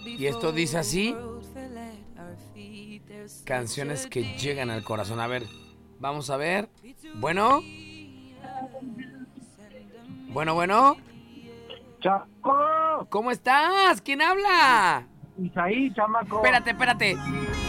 Y esto dice así: canciones que llegan al corazón. A ver, vamos a ver. Bueno, bueno. ¡Chamaco! ¿Cómo estás? ¿Quién habla? Isaí, chamaco. Espérate.